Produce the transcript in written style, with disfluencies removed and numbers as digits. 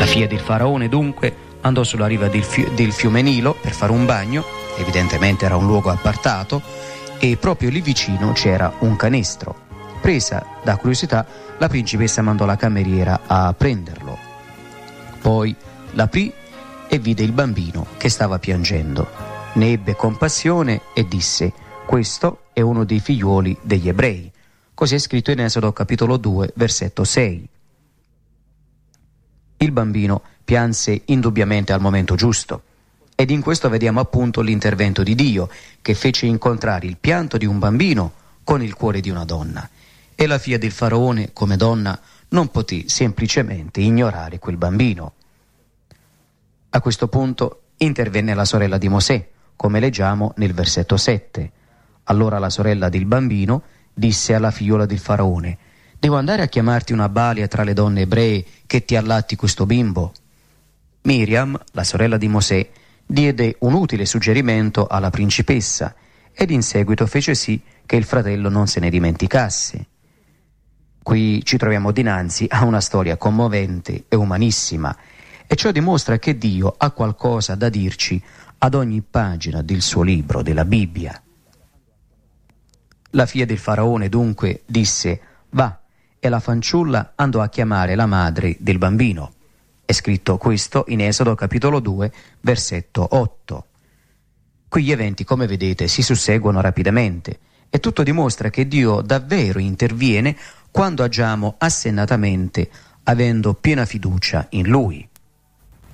figlia del faraone dunque andò sulla riva del fiume Nilo per fare un bagno, evidentemente era un luogo appartato, e proprio lì vicino c'era un canestro. Presa da curiosità, la principessa mandò la cameriera a prenderlo. Poi l'aprì e vide il bambino che stava piangendo. Ne ebbe compassione e disse: questo è uno dei figliuoli degli ebrei. Così è scritto in Esodo capitolo 2, versetto 6. Il bambino pianse indubbiamente al momento giusto, ed in questo vediamo appunto l'intervento di Dio, che fece incontrare il pianto di un bambino con il cuore di una donna. E la figlia del faraone, come donna, non poté semplicemente ignorare quel bambino. A questo punto intervenne la sorella di Mosè, come leggiamo nel versetto 7. Allora la sorella del bambino disse alla figliola del faraone: devo andare a chiamarti una balia tra le donne ebree che ti allatti questo bimbo? Miriam, la sorella di Mosè, diede un utile suggerimento alla principessa ed in seguito fece sì che il fratello non se ne dimenticasse. Qui ci troviamo dinanzi a una storia commovente e umanissima, e ciò dimostra che Dio ha qualcosa da dirci ad ogni pagina del suo libro, della Bibbia. La figlia del faraone dunque disse: va, e la fanciulla andò a chiamare la madre del bambino. È scritto questo in Esodo capitolo 2, versetto 8. Qui gli eventi, come vedete, si susseguono rapidamente, e tutto dimostra che Dio davvero interviene quando agiamo assennatamente, avendo piena fiducia in Lui.